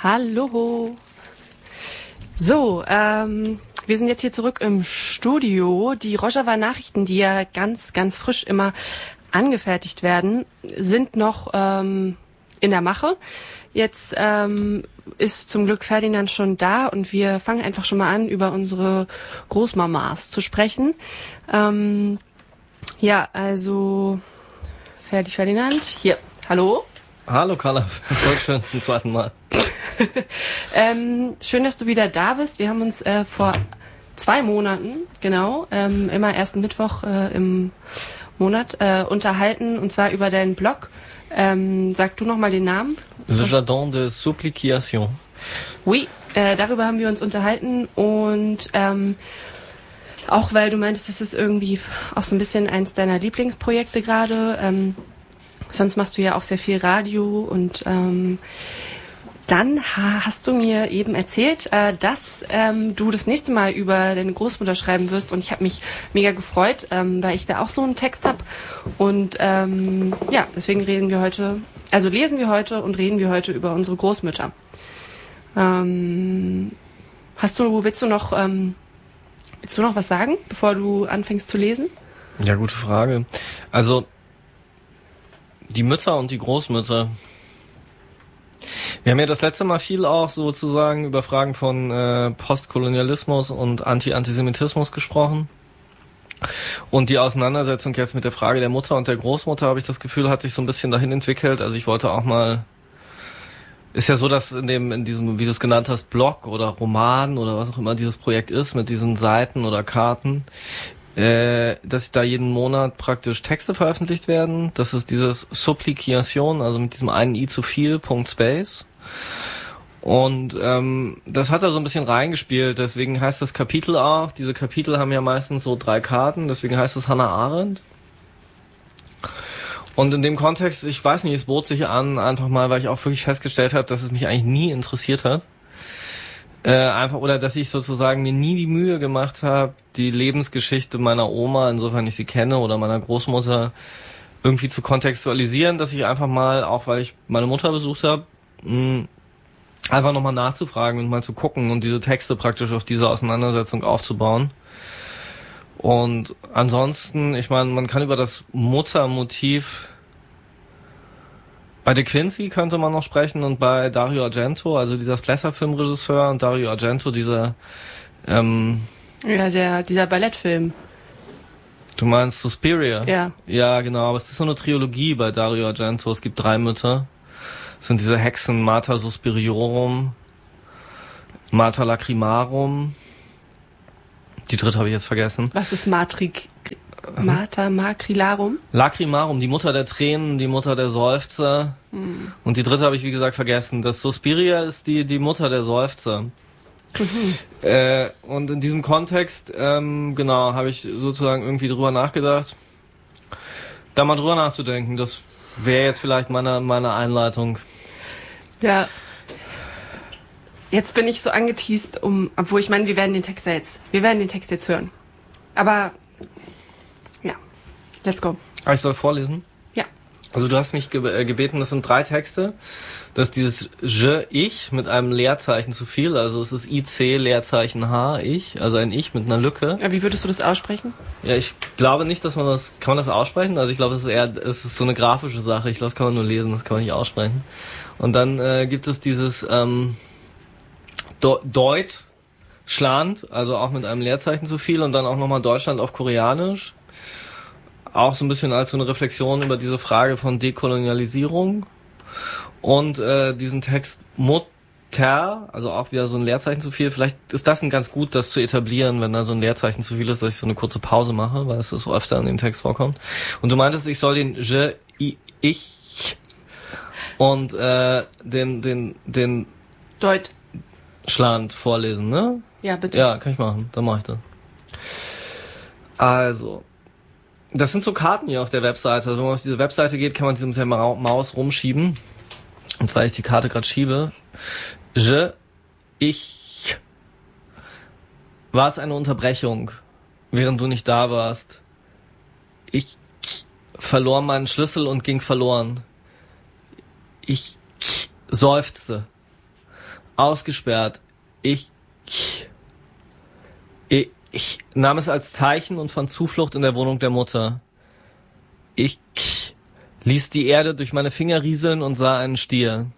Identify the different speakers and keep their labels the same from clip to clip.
Speaker 1: Hallo. So, wir sind jetzt hier zurück im Studio. Die Rojava-Nachrichten, die ja ganz, ganz frisch immer angefertigt werden, sind noch in der Mache. Jetzt ist zum Glück Ferdinand schon da und wir fangen einfach schon mal an, über unsere Großmamas zu sprechen. Ja, also Ferdinand, hier, hallo.
Speaker 2: Hallo Carla, voll schön zum zweiten Mal.
Speaker 1: Schön, dass du wieder da bist. Wir haben uns vor 2 Monaten, genau, immer ersten Mittwoch im Monat unterhalten, und zwar über deinen Blog. Sag du nochmal den Namen.
Speaker 2: Le Jardin de Supplication.
Speaker 1: Oui, darüber haben wir uns unterhalten und auch weil du meintest, das ist irgendwie auch so ein bisschen eins deiner Lieblingsprojekte gerade. Sonst machst du ja auch sehr viel Radio und dann hast du mir eben erzählt, dass du das nächste Mal über deine Großmutter schreiben wirst, und ich habe mich mega gefreut, weil ich da auch so einen Text habe und ja, deswegen lesen wir heute und reden wir heute über unsere Großmütter. Willst du noch was sagen, bevor du anfängst zu lesen?
Speaker 2: Ja, gute Frage. Also die Mütter und die Großmütter. Wir haben ja das letzte Mal viel auch sozusagen über Fragen von Postkolonialismus und Antisemitismus gesprochen. Und die Auseinandersetzung jetzt mit der Frage der Mutter und der Großmutter, habe ich das Gefühl, hat sich so ein bisschen dahin entwickelt. Also ich wollte auch mal, ist ja so, dass in diesem, wie du es genannt hast, Blog oder Roman oder was auch immer dieses Projekt ist, mit diesen Seiten oder Karten, dass da jeden Monat praktisch Texte veröffentlicht werden. Das ist dieses Supplication, also mit diesem einen i zu viel, .space. Und das hat da so ein bisschen reingespielt, deswegen heißt das Kapitel auch, diese Kapitel haben ja meistens so 3 Karten, deswegen heißt es Hannah Arendt. Und in dem Kontext, ich weiß nicht, es bot sich an, einfach mal, weil ich auch wirklich festgestellt habe, dass es mich eigentlich nie interessiert hat. Oder dass ich sozusagen mir nie die Mühe gemacht habe, die Lebensgeschichte meiner Oma, insofern ich sie kenne, oder meiner Großmutter irgendwie zu kontextualisieren, dass ich einfach mal, auch weil ich meine Mutter besucht habe, einfach nochmal nachzufragen und mal zu gucken und diese Texte praktisch auf diese Auseinandersetzung aufzubauen. Und ansonsten, ich meine, man kann über das Muttermotiv bei De Quincey könnte man noch sprechen und bei Dario Argento, also dieser Splatter-Filmregisseur, und Dario Argento, dieser
Speaker 1: dieser Ballettfilm.
Speaker 2: Du meinst Suspiria?
Speaker 1: Ja.
Speaker 2: Ja, genau, aber es ist so eine Trilogie bei Dario Argento. Es gibt 3 Mütter. Es sind diese Hexen Mater Suspiriorum, Mater Lacrimarum. Die dritte habe ich jetzt vergessen.
Speaker 1: Was ist Mater Macrilarum?
Speaker 2: Lacrimarum, die Mutter der Tränen, die Mutter der Seufzer. Und die dritte habe ich, wie gesagt, vergessen. Das Suspiria ist die Mutter der Seufzer. Und in diesem Kontext, genau, habe ich sozusagen irgendwie drüber nachgedacht. Da mal drüber nachzudenken, das wäre jetzt vielleicht meine Einleitung.
Speaker 1: Ja. Jetzt bin ich so angeteast, obwohl ich meine, wir werden den Text jetzt hören. Aber ja, let's go.
Speaker 2: Ich soll vorlesen?
Speaker 1: Ja.
Speaker 2: Also du hast mich gebeten, das sind 3 Texte. Das ist dieses ich mit einem Leerzeichen zu viel, also es ist IC Leerzeichen H, ich, also ein Ich mit einer Lücke.
Speaker 1: Ja, wie würdest du das aussprechen?
Speaker 2: Ja, ich glaube nicht, kann man das aussprechen? Also ich glaube, es ist so eine grafische Sache. Ich glaube, das kann man nur lesen, das kann man nicht aussprechen. Und dann gibt es dieses Deutschland, also auch mit einem Leerzeichen zu viel, und dann auch nochmal Deutschland auf Koreanisch. Auch so ein bisschen als so eine Reflexion über diese Frage von Dekolonialisierung. Und diesen Text Mutter, also auch wieder so ein Leerzeichen zu viel. Vielleicht ist das ganz gut, das zu etablieren, wenn da so ein Leerzeichen zu viel ist, dass ich so eine kurze Pause mache, weil es so öfter in dem Text vorkommt. Und du meintest, ich soll den ich und den Deutschland vorlesen, ne?
Speaker 1: Ja, bitte.
Speaker 2: Ja, kann ich machen. Dann mache ich das. Also, das sind so Karten hier auf der Webseite. Also wenn man auf diese Webseite geht, kann man diese mit der Maus rumschieben. Und weil ich die Karte gerade schiebe, ich. War es eine Unterbrechung, während du nicht da warst? Ich verlor meinen Schlüssel und ging verloren. Ich seufzte. ausgesperrt. Ich nahm es als Zeichen und fand Zuflucht in der Wohnung der Mutter. Ich ließ die Erde durch meine Finger rieseln und sah einen Stier.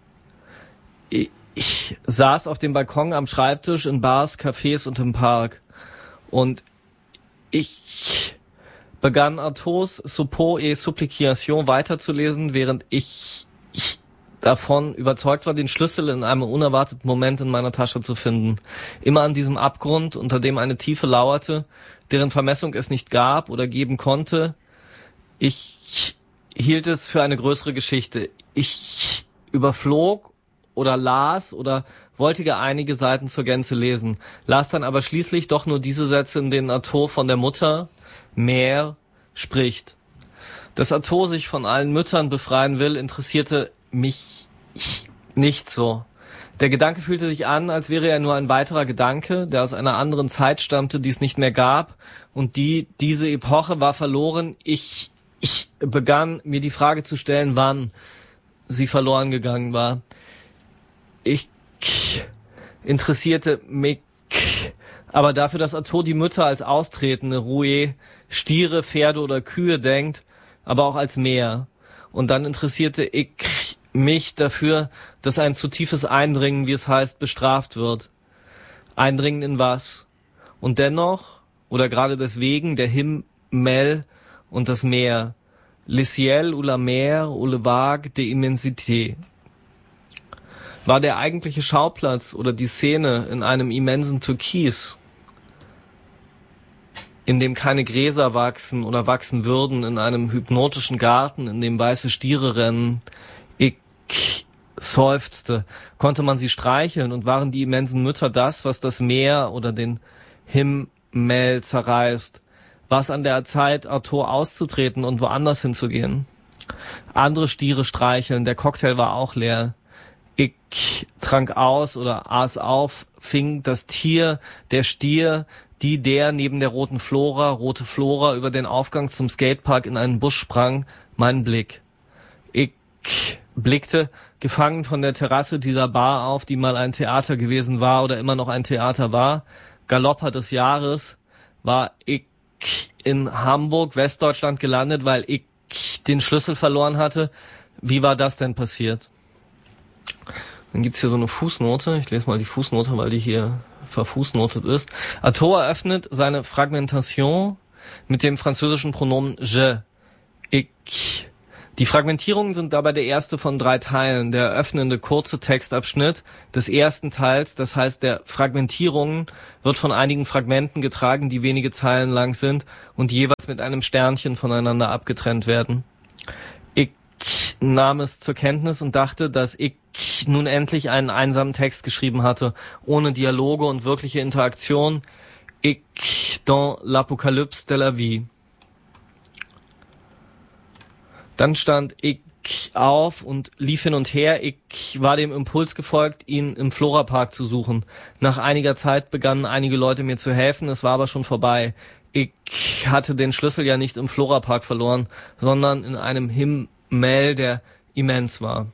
Speaker 2: Ich saß auf dem Balkon am Schreibtisch in Bars, Cafés und im Park. Und ich begann Artaud's Suppos et Supplication weiterzulesen, während ich davon überzeugt war, den Schlüssel in einem unerwarteten Moment in meiner Tasche zu finden. Immer an diesem Abgrund, unter dem eine Tiefe lauerte, deren Vermessung es nicht gab oder geben konnte. Ich hielt es für eine größere Geschichte. Ich überflog oder las oder wollte gar einige Seiten zur Gänze lesen, las dann aber schließlich doch nur diese Sätze, in denen Artaud von der Mutter, Mère, spricht. Dass Artaud sich von allen Müttern befreien will, interessierte mich nicht so. Der Gedanke fühlte sich an, als wäre er nur ein weiterer Gedanke, der aus einer anderen Zeit stammte, die es nicht mehr gab, und diese Epoche war verloren. Ich begann mir die Frage zu stellen, wann sie verloren gegangen war. Ich interessierte mich aber dafür, dass Artaud die Mütter als austretende Rouet, Stiere, Pferde oder Kühe denkt, aber auch als Meer. Und dann interessierte ich mich dafür, dass ein zu tiefes Eindringen, wie es heißt, bestraft wird. Eindringen in was? Und dennoch, oder gerade deswegen, der Himmel und das Meer. Le ciel ou la mer ou le vague de immensité. War der eigentliche Schauplatz oder die Szene in einem immensen Türkis, in dem keine Gräser wachsen oder wachsen würden, in einem hypnotischen Garten, in dem weiße Stiere rennen. Ich seufzte. Konnte man sie streicheln und waren die immensen Mütter das, was das Meer oder den Himmel zerreißt? War es an der Zeit, Artaud auszutreten und woanders hinzugehen? Andere Stiere streicheln, der Cocktail war auch leer. Ich trank aus oder aß auf, fing das Tier, der Stier, der neben der rote Flora, über den Aufgang zum Skatepark in einen Busch sprang, meinen Blick. Ich blickte, gefangen von der Terrasse dieser Bar auf, die mal ein Theater gewesen war oder immer noch ein Theater war. Galopper des Jahres war ich in Hamburg, Westdeutschland gelandet, weil ich den Schlüssel verloren hatte. Wie war das denn passiert? Dann gibt's hier so eine Fußnote. Ich lese mal die Fußnote, weil die hier verfußnotet ist. Artaud eröffnet seine Fragmentation mit dem französischen Pronomen je, ich. Die Fragmentierungen sind dabei der erste von 3 Teilen. Der eröffnende kurze Textabschnitt des ersten Teils, das heißt der Fragmentierungen, wird von einigen Fragmenten getragen, die wenige Zeilen lang sind und jeweils mit einem Sternchen voneinander abgetrennt werden. Ich nahm es zur Kenntnis und dachte, dass ich nun endlich einen einsamen Text geschrieben hatte, ohne Dialoge und wirkliche Interaktion. Ich dans l'Apocalypse de la vie. Dann stand ich auf und lief hin und her. Ich war dem Impuls gefolgt, ihn im Florapark zu suchen. Nach einiger Zeit begannen einige Leute mir zu helfen, es war aber schon vorbei. Ich hatte den Schlüssel ja nicht im Florapark verloren, sondern in einem Himmel, der immens war.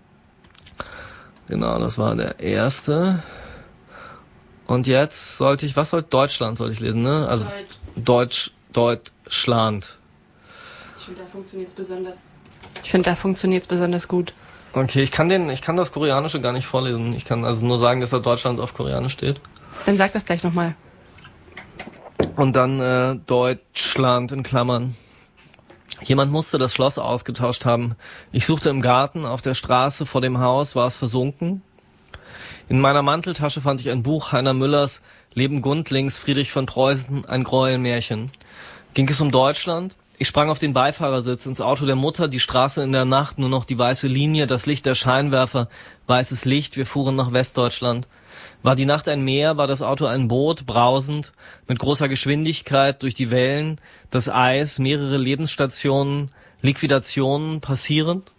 Speaker 2: Genau, das war der erste. Und jetzt Deutschland sollte ich lesen, ne? Also Deutschland.
Speaker 1: Ich finde, da funktioniert's besonders gut.
Speaker 2: Okay, ich kann das Koreanische gar nicht vorlesen. Ich kann also nur sagen, dass da Deutschland auf Koreanisch steht.
Speaker 1: Dann sag das gleich nochmal.
Speaker 2: Und dann Deutschland in Klammern. Jemand musste das Schloss ausgetauscht haben. Ich suchte im Garten, auf der Straße, vor dem Haus war es versunken. In meiner Manteltasche fand ich ein Buch Heiner Müllers Leben Gundlings, Friedrich von Preußen, ein Gräuelmärchen. Ging es um Deutschland? Ich sprang auf den Beifahrersitz, ins Auto der Mutter, die Straße in der Nacht, nur noch die weiße Linie, das Licht der Scheinwerfer, weißes Licht, wir fuhren nach Westdeutschland. War die Nacht ein Meer, war das Auto ein Boot, brausend, mit großer Geschwindigkeit durch die Wellen, das Eis, mehrere Lebensstationen, Liquidationen passierend?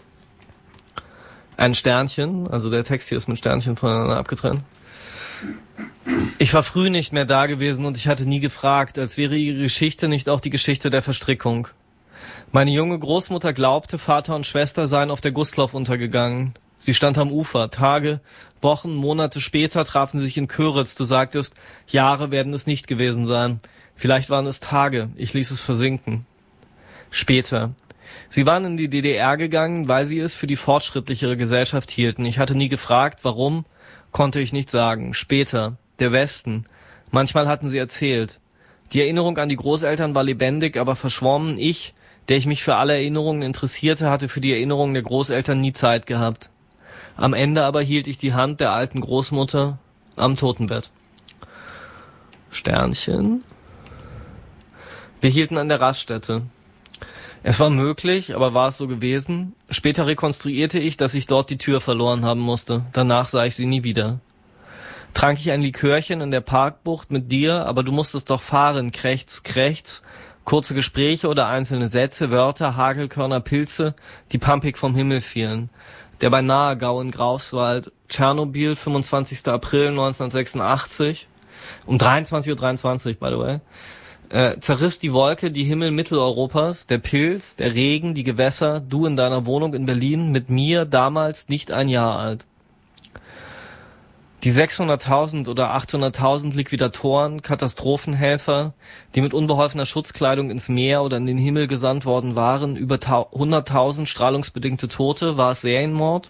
Speaker 2: Ein Sternchen, also der Text hier ist mit Sternchen voneinander abgetrennt. Ich war früh nicht mehr da gewesen und ich hatte nie gefragt, als wäre ihre Geschichte nicht auch die Geschichte der Verstrickung. Meine junge Großmutter glaubte, Vater und Schwester seien auf der Gustloff untergegangen. Sie stand am Ufer. Tage, Wochen, Monate später trafen sie sich in Köritz. Du sagtest, Jahre werden es nicht gewesen sein. Vielleicht waren es Tage. Ich ließ es versinken. Später. Sie waren in die DDR gegangen, weil sie es für die fortschrittlichere Gesellschaft hielten. Ich hatte nie gefragt, warum, konnte ich nicht sagen. Später. Der Westen. Manchmal hatten sie erzählt. Die Erinnerung an die Großeltern war lebendig, aber verschwommen. Ich, der ich mich für alle Erinnerungen interessierte, hatte für die Erinnerungen der Großeltern nie Zeit gehabt. Am Ende aber hielt ich die Hand der alten Großmutter am Totenbett. Sternchen. Wir hielten an der Raststätte. Es war möglich, aber war es so gewesen? Später rekonstruierte ich, dass ich dort die Tür verloren haben musste. Danach sah ich sie nie wieder. Trank ich ein Likörchen in der Parkbucht mit dir, aber du musstest doch fahren, krächz, krächz. Kurze Gespräche oder einzelne Sätze, Wörter, Hagelkörner, Pilze, die pampig vom Himmel fielen. Der beinahe Gau in Greifswald, Tschernobyl, 25. April 1986, um 23:23 Uhr, by the way, zerriss die Wolke die Himmel Mitteleuropas, der Pilz, der Regen, die Gewässer, du in deiner Wohnung in Berlin, mit mir, damals nicht ein Jahr alt. Die 600.000 oder 800.000 Liquidatoren, Katastrophenhelfer, die mit unbeholfener Schutzkleidung ins Meer oder in den Himmel gesandt worden waren, über 100.000 strahlungsbedingte Tote, war es Serienmord?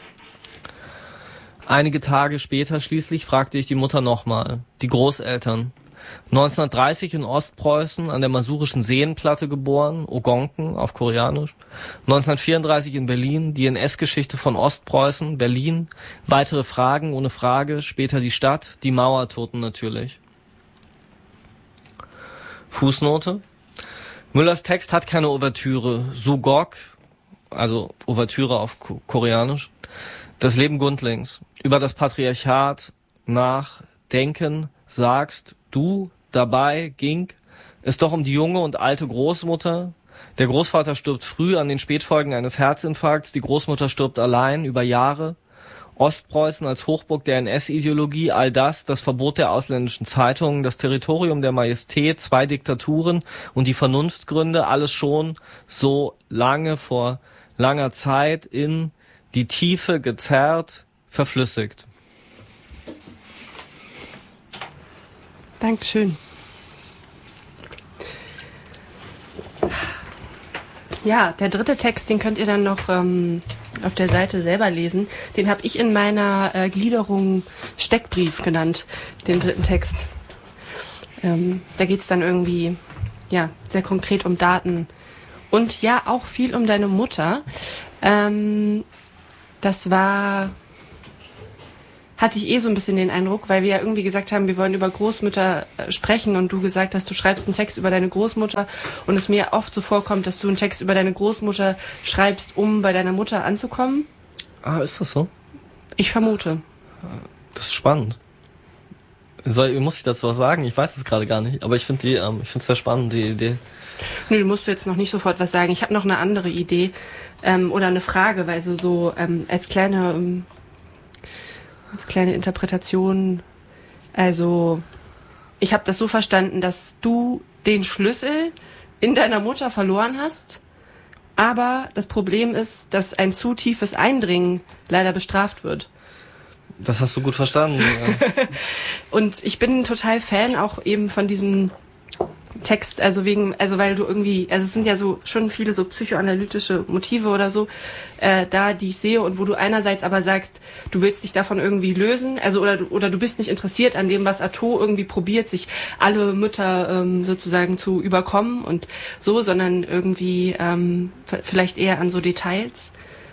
Speaker 2: Einige Tage später schließlich fragte ich die Mutter nochmal, die Großeltern. 1930 in Ostpreußen an der Masurischen Seenplatte geboren, Ogonken auf Koreanisch. 1934 in Berlin, die NS-Geschichte von Ostpreußen, Berlin. Weitere Fragen ohne Frage, später die Stadt, die Mauertoten natürlich. Fußnote. Müllers Text hat keine Ouvertüre. Sugok, also Ouvertüre auf Koreanisch. Das Leben Gundlings. Über das Patriarchat nachdenken, sagst du, dabei ging es doch um die junge und alte Großmutter. Der Großvater stirbt früh an den Spätfolgen eines Herzinfarkts, die Großmutter stirbt allein über Jahre. Ostpreußen als Hochburg der NS-Ideologie, all das Verbot der ausländischen Zeitungen, das Territorium der Majestät, 2 Diktaturen und die Vernunftgründe, alles schon so lange vor langer Zeit in die Tiefe gezerrt, verflüssigt.
Speaker 1: Dankeschön. Ja, der dritte Text, den könnt ihr dann noch auf der Seite selber lesen. Den habe ich in meiner Gliederung Steckbrief genannt, den dritten Text. Da geht's dann irgendwie ja sehr konkret um Daten und ja auch viel um deine Mutter. Das hatte ich so ein bisschen den Eindruck, weil wir ja irgendwie gesagt haben, wir wollen über Großmütter sprechen und du gesagt hast, du schreibst einen Text über deine Großmutter und es mir oft so vorkommt, dass du einen Text über deine Großmutter schreibst, um bei deiner Mutter anzukommen.
Speaker 2: Ah, ist das so?
Speaker 1: Ich vermute.
Speaker 2: Das ist spannend. Muss ich dazu was sagen? Ich weiß es gerade gar nicht, aber ich finde es sehr spannend, die Idee.
Speaker 1: Nö, musst du jetzt noch nicht sofort was sagen. Ich habe noch eine andere Idee oder eine Frage, weil so als kleine Interpretation, also ich habe das so verstanden, dass du den Schlüssel in deiner Mutter verloren hast, aber das Problem ist, dass ein zu tiefes Eindringen leider bestraft wird.
Speaker 2: Das hast du gut verstanden. Ja.
Speaker 1: Und ich bin total Fan auch eben von diesem Text, weil du irgendwie, also es sind ja so schon viele so psychoanalytische Motive oder so, die ich sehe und wo du einerseits aber sagst, du willst dich davon irgendwie lösen, also oder du bist nicht interessiert an dem, was Artaud irgendwie probiert, sich alle Mütter sozusagen zu überkommen und so, sondern irgendwie vielleicht eher an so Details.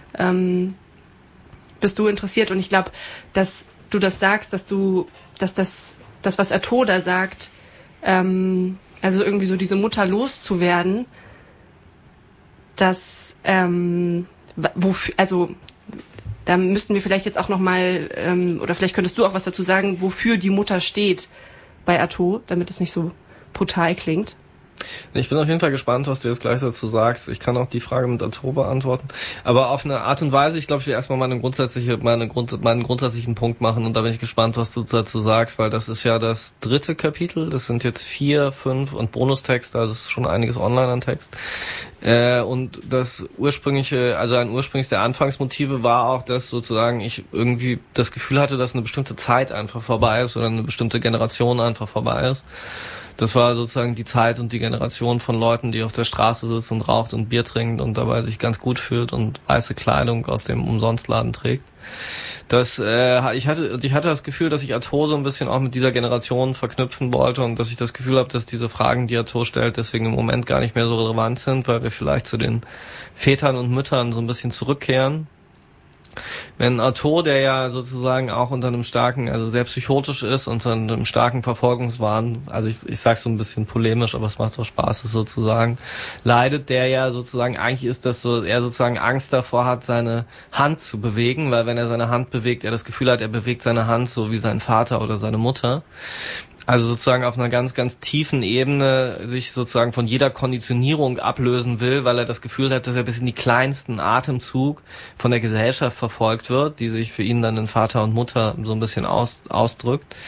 Speaker 1: Bist du interessiert und ich glaube, dass du das sagst, dass das, was Artaud da sagt, also irgendwie so diese Mutter loszuwerden, dass wofür, also da müssten wir vielleicht jetzt auch nochmal, oder vielleicht könntest du auch was dazu sagen, wofür die Mutter steht bei Artaud, damit es nicht so brutal klingt.
Speaker 2: Ich bin auf jeden Fall gespannt, was du jetzt gleich dazu sagst. Ich kann auch die Frage mit Artaud beantworten. Aber auf eine Art und Weise, ich glaube, ich will erstmal meinen grundsätzlichen Punkt machen und da bin ich gespannt, was du dazu sagst, weil das ist ja das 3. Kapitel. Das sind jetzt 4, 5 und Bonustexte, also es ist schon einiges online an Text. Und das ursprüngliche, also ein ursprüngliches der Anfangsmotive war auch, dass sozusagen ich irgendwie das Gefühl hatte, dass eine bestimmte Zeit einfach vorbei ist oder eine bestimmte Generation einfach vorbei ist. Das war sozusagen die Zeit und die Generation von Leuten, die auf der Straße sitzt und raucht und Bier trinkt und dabei sich ganz gut fühlt und weiße Kleidung aus dem Umsonstladen trägt. Ich hatte das Gefühl, dass ich Artaud so ein bisschen auch mit dieser Generation verknüpfen wollte und dass ich das Gefühl habe, dass diese Fragen, die Artaud stellt, deswegen im Moment gar nicht mehr so relevant sind, weil wir vielleicht zu den Vätern und Müttern so ein bisschen zurückkehren. Wenn Artaud, der ja sozusagen auch unter einem starken, also sehr psychotisch ist, unter einem starken Verfolgungswahn, also ich sag's so ein bisschen polemisch, aber es macht doch Spaß, es sozusagen, leidet, der ja sozusagen, eigentlich ist das so, er sozusagen Angst davor hat, seine Hand zu bewegen, weil wenn er seine Hand bewegt, er das Gefühl hat, er bewegt seine Hand so wie sein Vater oder seine Mutter. Also sozusagen auf einer ganz, ganz tiefen Ebene sich sozusagen von jeder Konditionierung ablösen will, weil er das Gefühl hat, dass er bis in die kleinsten Atemzug von der Gesellschaft verfolgt wird, die sich für ihn dann in Vater und Mutter so ein bisschen ausdrückt.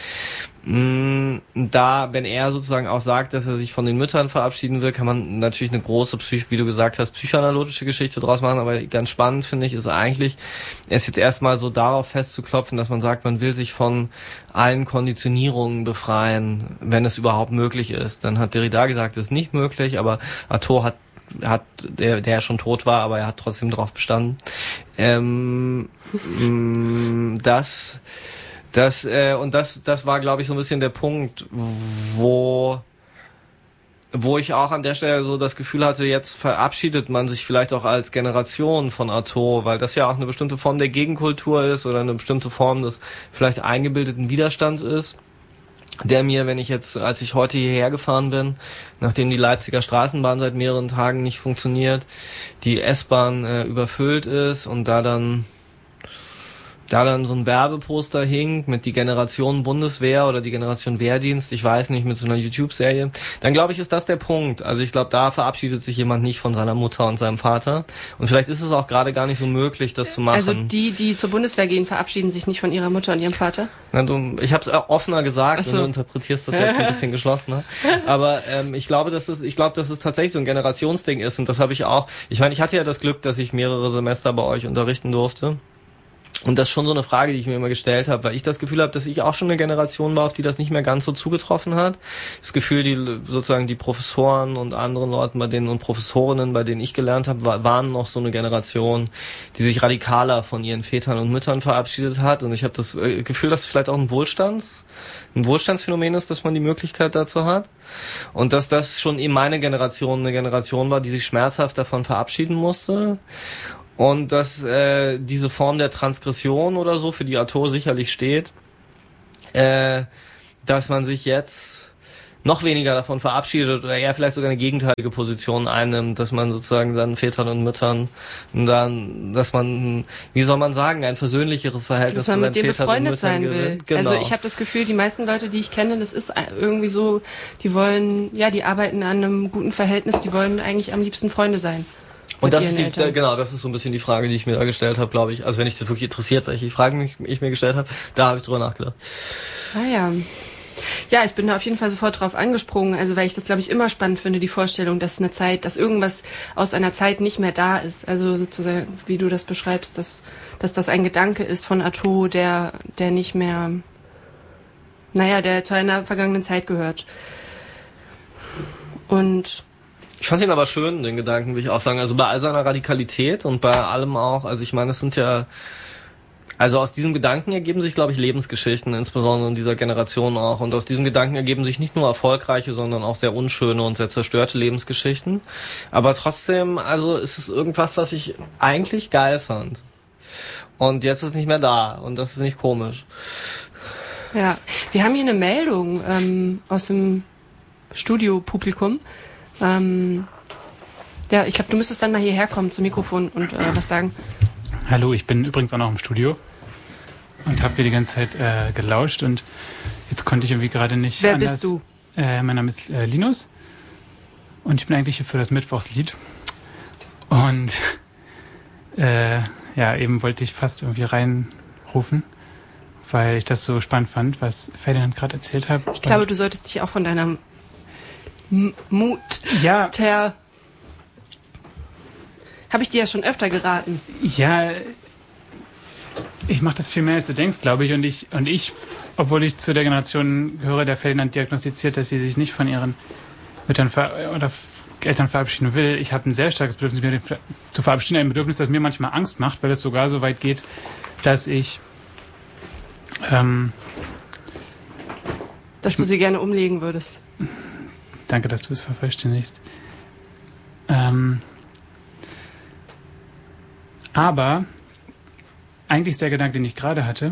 Speaker 2: Da, wenn er sozusagen auch sagt, dass er sich von den Müttern verabschieden will, kann man natürlich eine große, wie du gesagt hast, psychoanalytische Geschichte draus machen, aber ganz spannend finde ich, ist eigentlich, es jetzt erstmal so darauf festzuklopfen, dass man sagt, man will sich von allen Konditionierungen befreien, wenn es überhaupt möglich ist. Dann hat Derrida gesagt, es ist nicht möglich, aber Artaud der schon tot war, aber er hat trotzdem drauf bestanden. Das war, glaube ich, so ein bisschen der Punkt, wo ich auch an der Stelle so das Gefühl hatte, jetzt verabschiedet man sich vielleicht auch als Generation von Artaud, weil das ja auch eine bestimmte Form der Gegenkultur ist oder eine bestimmte Form des vielleicht eingebildeten Widerstands ist, der mir, als ich heute hierher gefahren bin, nachdem die Leipziger Straßenbahn seit mehreren Tagen nicht funktioniert, die S-Bahn überfüllt ist und da dann so ein Werbeposter hing mit die Generation Bundeswehr oder die Generation Wehrdienst, ich weiß nicht, mit so einer YouTube-Serie, dann glaube ich, ist das der Punkt. Also ich glaube, da verabschiedet sich jemand nicht von seiner Mutter und seinem Vater. Und vielleicht ist es auch gerade gar nicht so möglich, das zu machen.
Speaker 1: Also die zur Bundeswehr gehen, verabschieden sich nicht von ihrer Mutter und ihrem Vater?
Speaker 2: Ich habe es offener gesagt
Speaker 1: so.
Speaker 2: Und du interpretierst das jetzt ein bisschen geschlossener. Aber ich glaube, dass es tatsächlich so ein Generationsding ist. Und das habe ich auch. Ich meine, ich hatte ja das Glück, dass ich mehrere Semester bei euch unterrichten durfte. Und das ist schon so eine Frage, die ich mir immer gestellt habe, weil ich das Gefühl habe, dass ich auch schon eine Generation war, auf die das nicht mehr ganz so zugetroffen hat. Das Gefühl, die Professoren und anderen Leuten und Professorinnen, bei denen ich gelernt habe, waren noch so eine Generation, die sich radikaler von ihren Vätern und Müttern verabschiedet hat. Und ich habe das Gefühl, dass es vielleicht auch ein Wohlstandsphänomen ist, dass man die Möglichkeit dazu hat. Und dass das schon eben meine Generation eine Generation war, die sich schmerzhaft davon verabschieden musste. Und dass diese Form der Transgression oder so, für die Artaud sicherlich steht, dass man sich jetzt noch weniger davon verabschiedet oder eher vielleicht sogar eine gegenteilige Position einnimmt, dass man sozusagen seinen Vätern und Müttern dann, dass man, wie soll man sagen, ein versöhnlicheres Verhältnis zu seinen Vätern und Müttern
Speaker 1: befreundet sein will.
Speaker 2: Genau.
Speaker 1: Also ich habe das Gefühl, die meisten Leute, die ich kenne, das ist irgendwie so, die arbeiten an einem guten Verhältnis, die wollen eigentlich am liebsten Freunde sein.
Speaker 2: Und das ist das ist so ein bisschen die Frage, die ich mir da gestellt habe, glaube ich. Also wenn dich das wirklich interessiert, welche Fragen ich mir gestellt habe, da habe ich drüber nachgedacht.
Speaker 1: Ah ja. Ja, ich bin da auf jeden Fall sofort drauf angesprungen, also weil ich das, glaube ich, immer spannend finde, die Vorstellung, dass irgendwas aus einer Zeit nicht mehr da ist. Also sozusagen, wie du das beschreibst, dass das ein Gedanke ist von Artaud, der nicht mehr, der zu einer vergangenen Zeit gehört. Und
Speaker 2: ich fand ihn aber schön, den Gedanken, will ich auch sagen. Also bei all seiner Radikalität und bei allem auch, also ich meine, es sind ja, also aus diesem Gedanken ergeben sich, glaube ich, Lebensgeschichten, insbesondere in dieser Generation auch. Und aus diesem Gedanken ergeben sich nicht nur erfolgreiche, sondern auch sehr unschöne und sehr zerstörte Lebensgeschichten. Aber trotzdem, also ist es irgendwas, was ich eigentlich geil fand. Und jetzt ist es nicht mehr da. Und das finde ich komisch.
Speaker 1: Ja, wir haben hier eine Meldung aus dem Studiopublikum. Ich glaube, du müsstest dann mal hierher kommen zum Mikrofon und was sagen.
Speaker 3: Hallo, ich bin übrigens auch noch im Studio und habe hier die ganze Zeit gelauscht und jetzt konnte ich irgendwie gerade nicht.
Speaker 1: Wer bist du?
Speaker 3: Mein Name ist Linus Und ich bin eigentlich hier für das Mittwochslied. Und eben wollte ich fast irgendwie reinrufen, weil ich das so spannend fand, was Ferdinand gerade erzählt hat.
Speaker 1: Ich glaube, du solltest dich auch von deiner Mut habe ich dir ja schon öfter geraten.
Speaker 3: Ja, ich mache das viel mehr, als du denkst, glaube ich. Und ich, obwohl ich zu der Generation gehöre, der Ferdinand diagnostiziert, dass sie sich nicht von ihren Müttern oder Eltern verabschieden will. Ich habe ein sehr starkes Bedürfnis, mich zu verabschieden. Ein Bedürfnis, das mir manchmal Angst macht, weil es sogar so weit geht, dass ich
Speaker 1: dass du sie gerne umlegen würdest.
Speaker 3: Danke, dass du es vervollständigst. Aber eigentlich ist der Gedanke, den ich gerade hatte.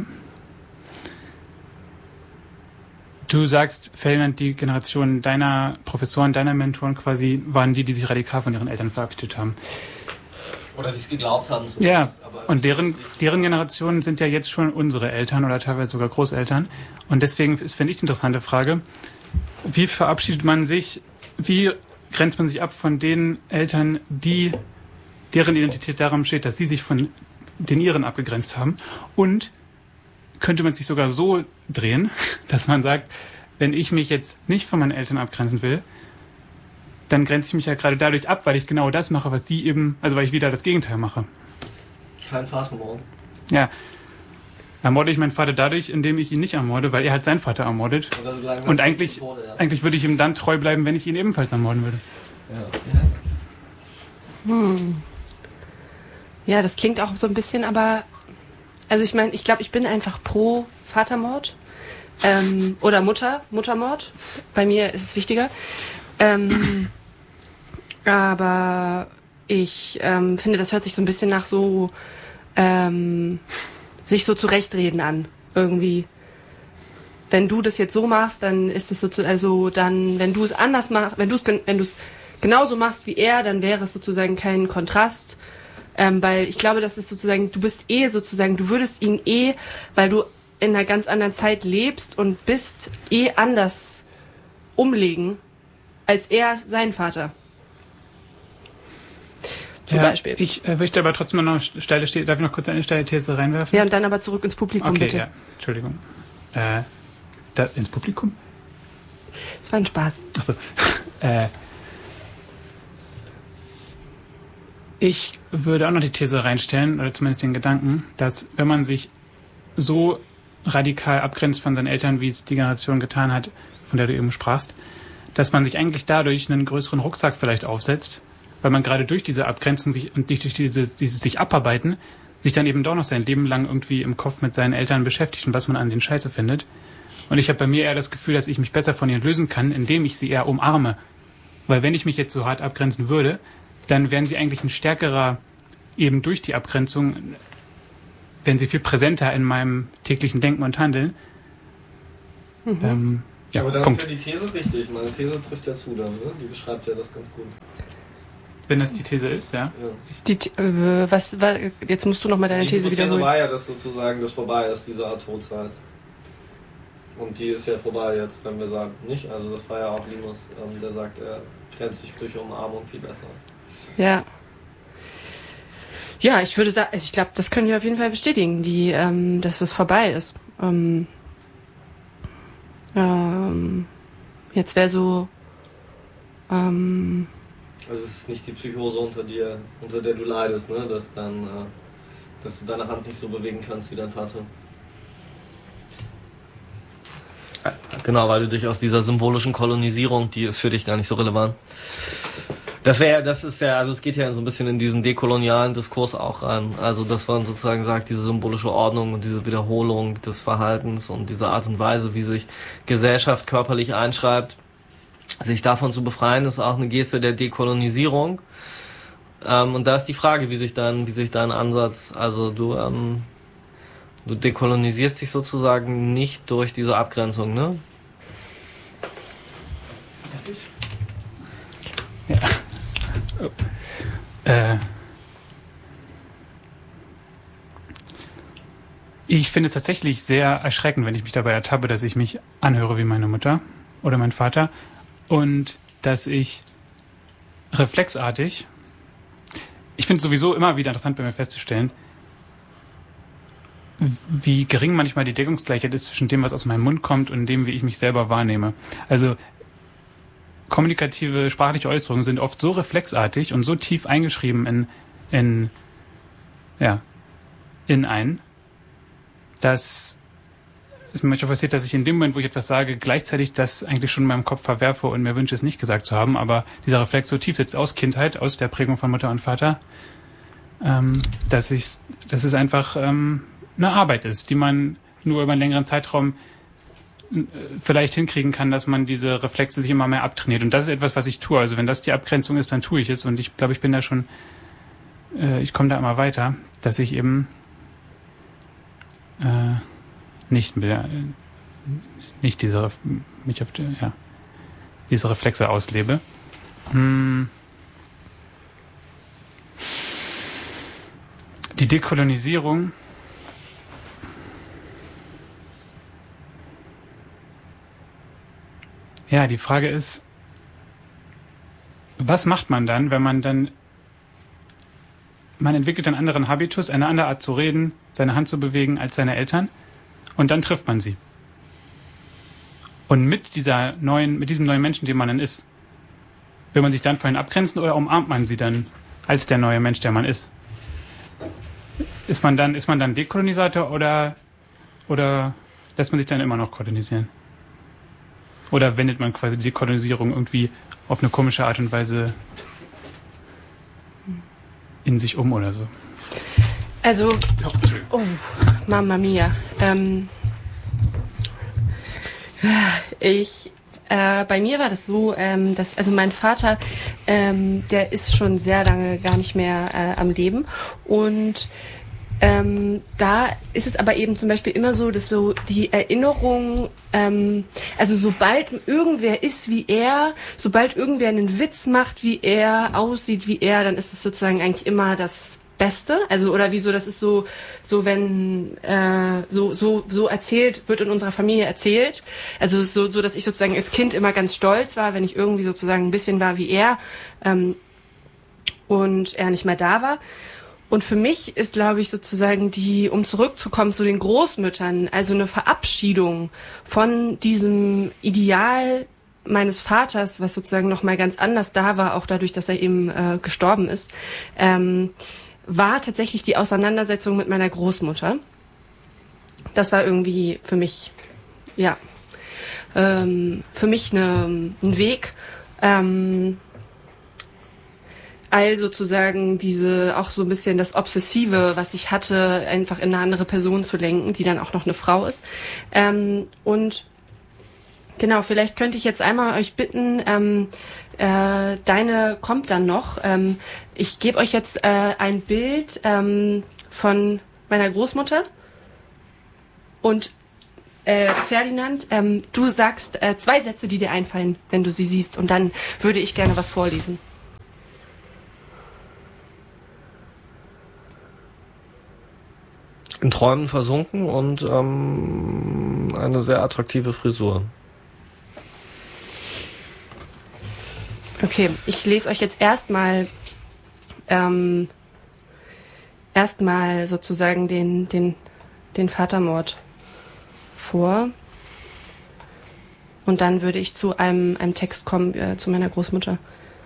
Speaker 3: Du sagst, Ferdinand, die Generation deiner Professoren, deiner Mentoren quasi waren die sich radikal von ihren Eltern verabschiedet haben.
Speaker 2: Oder die es geglaubt haben.
Speaker 3: Ja, und deren Generationen sind ja jetzt schon unsere Eltern oder teilweise sogar Großeltern. Und deswegen finde ich die interessante Frage, wie verabschiedet man sich, wie grenzt man sich ab von den Eltern, deren Identität daran besteht, dass sie sich von den ihren abgegrenzt haben? Und könnte man sich sogar so drehen, dass man sagt, wenn ich mich jetzt nicht von meinen Eltern abgrenzen will, dann grenze ich mich ja gerade dadurch ab, weil ich genau das mache, was sie eben, also weil ich wieder das Gegenteil mache.
Speaker 2: Kein Vatermord.
Speaker 3: Ja. Ermorde ich meinen Vater dadurch, indem ich ihn nicht ermorde, weil er halt seinen Vater ermordet. Und eigentlich würde ich ihm dann treu bleiben, wenn ich ihn ebenfalls ermorden würde.
Speaker 1: Ja, das klingt auch so ein bisschen, aber also ich meine, ich glaube, ich bin einfach pro Vatermord oder Muttermord. Bei mir ist es wichtiger. Aber ich finde, das hört sich so ein bisschen nach so sich so zurechtreden an, irgendwie. Wenn du das jetzt so machst, dann ist es so, also dann, wenn du es anders machst, wenn du es genauso machst wie er, dann wäre es sozusagen kein Kontrast, weil ich glaube, das ist sozusagen, du würdest ihn weil du in einer ganz anderen Zeit lebst und bist anders umlegen, als er sein Vater. Zum Beispiel.
Speaker 3: Ich möchte aber trotzdem noch darf ich noch kurz eine steile These reinwerfen?
Speaker 1: Ja, und dann aber zurück ins Publikum,
Speaker 3: okay,
Speaker 1: bitte.
Speaker 3: Ja, Entschuldigung. Ins Publikum?
Speaker 1: Das war ein Spaß.
Speaker 3: Achso. Ich würde auch noch die These reinstellen, oder zumindest den Gedanken, dass wenn man sich so radikal abgrenzt von seinen Eltern, wie es die Generation getan hat, von der du eben sprachst, dass man sich eigentlich dadurch einen größeren Rucksack vielleicht aufsetzt, weil man gerade durch diese Abgrenzung und durch dieses sich abarbeiten, sich dann eben doch noch sein Leben lang irgendwie im Kopf mit seinen Eltern beschäftigt und was man an den Scheiße findet. Und ich habe bei mir eher das Gefühl, dass ich mich besser von ihnen lösen kann, indem ich sie eher umarme. Weil wenn ich mich jetzt so hart abgrenzen würde, dann wären sie eigentlich ein stärkerer, eben durch die Abgrenzung, wären sie viel präsenter in meinem täglichen Denken und Handeln.
Speaker 2: Ja, aber dann
Speaker 3: Punkt.
Speaker 2: ist ja die These richtig. Meine These trifft ja zu dann, ne? Die beschreibt ja das ganz gut.
Speaker 3: Wenn das die These ist, ja.
Speaker 1: Jetzt musst du noch mal deine These wiederholen.
Speaker 2: Die These war ja, dass sozusagen das vorbei ist, diese Art Todzeit. Und die ist ja vorbei jetzt, wenn wir sagen, nicht? Also das war ja auch Linus, der sagt, er grenzt sich durch Umarmung viel besser.
Speaker 1: Ja. Ja, ich würde sagen, ich glaube, das können wir auf jeden Fall bestätigen, dass es vorbei ist. Jetzt wäre so,
Speaker 2: also es ist nicht die Psychose unter der du leidest, ne? Dass du deine Hand nicht so bewegen kannst wie dein Vater. Genau, weil du dich aus dieser symbolischen Kolonisierung, die ist für dich gar nicht so relevant. Also es geht ja so ein bisschen in diesen dekolonialen Diskurs auch rein. Also, dass man sozusagen sagt, diese symbolische Ordnung und diese Wiederholung des Verhaltens und diese Art und Weise, wie sich Gesellschaft körperlich einschreibt, sich davon zu befreien, ist auch eine Geste der Dekolonisierung. Und da ist die Frage, wie sich dein Ansatz, also du dekolonisierst dich sozusagen nicht durch diese Abgrenzung, ne?
Speaker 3: Darf ich? Ja. Oh. Ich finde es tatsächlich sehr erschreckend, wenn ich mich dabei ertappe, dass ich mich anhöre wie meine Mutter oder mein Vater und dass ich reflexartig. Ich finde es sowieso immer wieder interessant bei mir festzustellen, wie gering manchmal die Deckungsgleichheit ist zwischen dem, was aus meinem Mund kommt und dem, wie ich mich selber wahrnehme. Also kommunikative, sprachliche Äußerungen sind oft so reflexartig und so tief eingeschrieben in einen, dass es mir manchmal passiert, dass ich in dem Moment, wo ich etwas sage, gleichzeitig das eigentlich schon in meinem Kopf verwerfe und mir wünsche, es nicht gesagt zu haben, aber dieser Reflex so tief sitzt aus Kindheit, aus der Prägung von Mutter und Vater, dass es einfach eine Arbeit ist, die man nur über einen längeren Zeitraum vielleicht hinkriegen kann, dass man diese Reflexe sich immer mehr abtrainiert. Und das ist etwas, was ich tue. Also wenn das die Abgrenzung ist, dann tue ich es. Und ich glaube, ich bin da schon, ich komme da immer weiter, dass ich eben nicht diese Reflexe auslebe. Die Dekolonisierung ja, die Frage ist, was macht man dann, wenn man entwickelt einen anderen Habitus, eine andere Art zu reden, seine Hand zu bewegen als seine Eltern und dann trifft man sie. Und mit diesem neuen Menschen, den man dann ist, will man sich dann von ihnen abgrenzen oder umarmt man sie dann als der neue Mensch, der man ist? Ist man dann Dekolonisator oder lässt man sich dann immer noch kolonisieren? Oder wendet man quasi die Kolonisierung irgendwie auf eine komische Art und Weise in sich um oder so?
Speaker 1: Also, oh, Mamma Mia. Bei mir war das so, dass mein Vater, der ist schon sehr lange gar nicht mehr am Leben und da ist es aber eben zum Beispiel immer so, dass so die Erinnerung, also sobald irgendwer ist wie er, sobald irgendwer einen Witz macht wie er, aussieht wie er, dann ist es sozusagen eigentlich immer das Beste. Also oder wieso, das ist so wenn so erzählt wird in unserer Familie erzählt. Also so dass ich sozusagen als Kind immer ganz stolz war, wenn ich irgendwie sozusagen ein bisschen war wie er und er nicht mehr da war. Und für mich ist, glaube ich, sozusagen um zurückzukommen zu den Großmüttern, also eine Verabschiedung von diesem Ideal meines Vaters, was sozusagen noch mal ganz anders da war, auch dadurch, dass er eben gestorben ist, war tatsächlich die Auseinandersetzung mit meiner Großmutter. Das war irgendwie für mich, ein Weg, all sozusagen auch so ein bisschen das Obsessive, was ich hatte, einfach in eine andere Person zu lenken, die dann auch noch eine Frau ist. Und genau, vielleicht könnte ich jetzt einmal euch bitten, deine kommt dann noch. Ich gebe euch jetzt ein Bild von meiner Großmutter und Ferdinand, du sagst 2 Sätze, die dir einfallen, wenn du sie siehst, und dann würde ich gerne was vorlesen.
Speaker 2: In Träumen versunken und eine sehr attraktive Frisur.
Speaker 1: Okay, ich lese euch jetzt erstmal sozusagen den Vatermord vor. Und dann würde ich zu einem Text kommen, zu meiner Großmutter.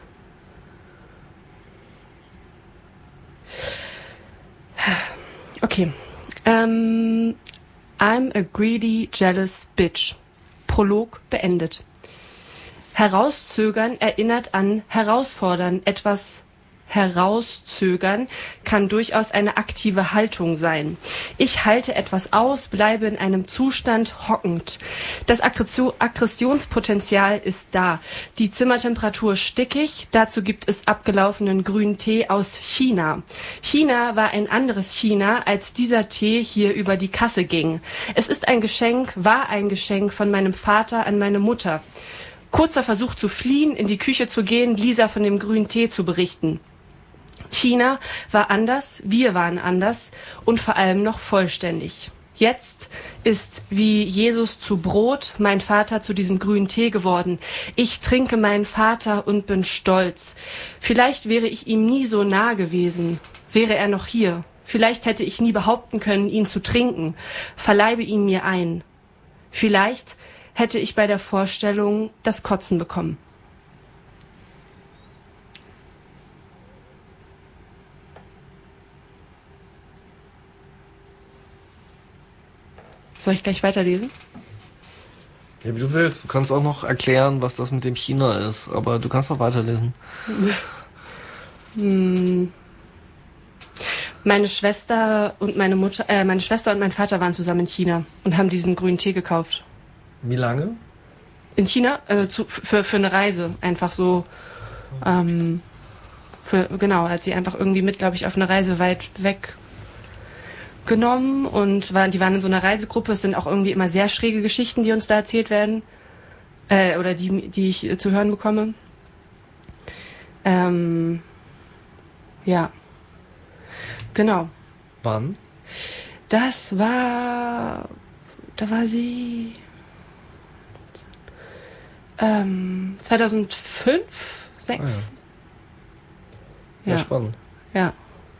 Speaker 1: Okay. I'm a greedy, jealous bitch. Prolog beendet. Herauszögern erinnert an herausfordern. Etwas herauszögern kann durchaus eine aktive Haltung sein. Ich halte etwas aus, bleibe in einem Zustand hockend. Das Aggressionspotenzial ist da. Die Zimmertemperatur stickig. Dazu gibt es abgelaufenen grünen Tee aus China. China war ein anderes China, als dieser Tee hier über die Kasse ging. Es ist war ein Geschenk von meinem Vater an meine Mutter. Kurzer Versuch zu fliehen, in die Küche zu gehen, Lisa von dem grünen Tee zu berichten. China war anders, wir waren anders und vor allem noch vollständig. Jetzt ist wie Jesus zu Brot mein Vater zu diesem grünen Tee geworden. Ich trinke meinen Vater und bin stolz. Vielleicht wäre ich ihm nie so nah gewesen, wäre er noch hier. Vielleicht hätte ich nie behaupten können, ihn zu trinken. Verleibe ihn mir ein. Vielleicht hätte ich bei der Vorstellung das Kotzen bekommen. Soll ich gleich weiterlesen?
Speaker 2: Ja, wie du willst. Du kannst auch noch erklären, was das mit dem China ist, aber du kannst auch weiterlesen.
Speaker 1: Meine Schwester und meine Schwester und mein Vater waren zusammen in China und haben diesen grünen Tee gekauft.
Speaker 2: Wie lange?
Speaker 1: In China? Für eine Reise. Einfach so, als sie einfach irgendwie mit, glaube ich, auf eine Reise weit weg genommen und die waren in so einer Reisegruppe. Es sind auch irgendwie immer sehr schräge Geschichten, die uns da erzählt werden. Oder die ich zu hören bekomme. Ja. Genau.
Speaker 2: Wann?
Speaker 1: Da war sie 2005, 2006.
Speaker 2: Ah, ja. Ja, spannend.
Speaker 1: Ja.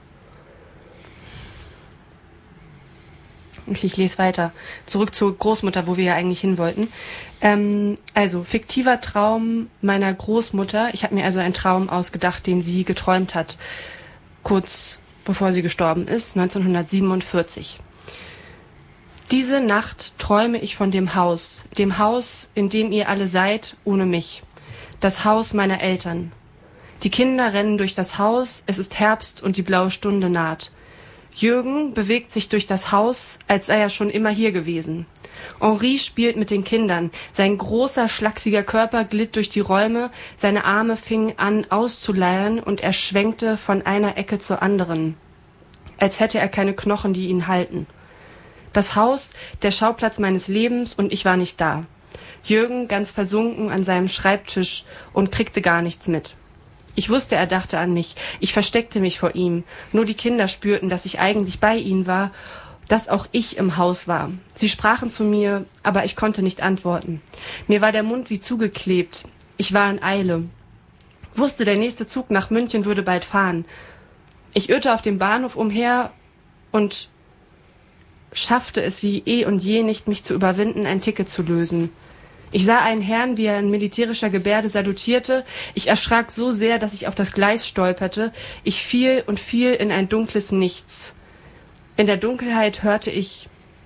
Speaker 1: Okay, ich lese weiter. Zurück zur Großmutter, wo wir ja eigentlich hin wollten. Also, fiktiver Traum meiner Großmutter. Ich habe mir also einen Traum ausgedacht, den sie geträumt hat. Kurz bevor sie gestorben ist, 1947. Diese Nacht träume ich von dem Haus, in dem ihr alle seid, ohne mich. Das Haus meiner Eltern. Die Kinder rennen durch das Haus, es ist Herbst und die blaue Stunde naht. Jürgen bewegt sich durch das Haus, als sei er schon immer hier gewesen. Henri spielt mit den Kindern. Sein großer, schlachsiger Körper glitt durch die Räume, seine Arme fingen an auszuleiern und er schwenkte von einer Ecke zur anderen, als hätte er keine Knochen, die ihn halten. Das Haus, der Schauplatz meines Lebens, und ich war nicht da. Jürgen ganz versunken an seinem Schreibtisch und kriegte gar nichts mit. Ich wusste, er dachte an mich. Ich versteckte mich vor ihm. Nur die Kinder spürten, dass ich eigentlich bei ihnen war, dass auch ich im Haus war. Sie sprachen zu mir, aber ich konnte nicht antworten. Mir war der Mund wie zugeklebt. Ich war in Eile. Wusste, der nächste Zug nach München würde bald fahren. Ich irrte auf dem Bahnhof umher und schaffte es wie eh und je nicht, mich zu überwinden, ein Ticket zu lösen. Ich sah einen Herrn, wie er in militärischer Gebärde salutierte. Ich erschrak so sehr, dass ich auf das Gleis stolperte. Ich fiel und fiel in ein dunkles Nichts. In der Dunkelheit hörte ich...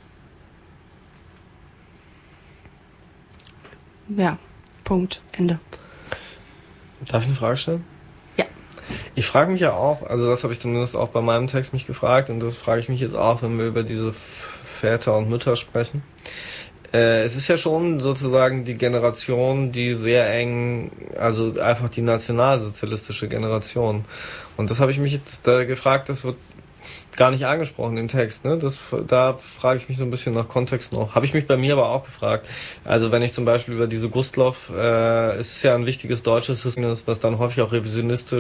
Speaker 1: Ja, Punkt, Ende.
Speaker 2: Darf ich eine Frage stellen?
Speaker 1: Ja.
Speaker 2: Ich frage mich ja auch, also das habe ich zumindest auch bei meinem Text mich gefragt und das frage ich mich jetzt auch, wenn wir über diese Väter und Mütter sprechen. Es ist ja schon sozusagen die Generation, die sehr eng, also einfach die nationalsozialistische Generation. Und das habe ich mich jetzt gefragt, das wird gar nicht angesprochen im Text, ne? Da frage ich mich so ein bisschen nach Kontext noch. Habe ich mich bei mir aber auch gefragt. Also wenn ich zum Beispiel über diese Gustloff, es ist ja ein wichtiges deutsches System, was dann häufig auch revisionistisch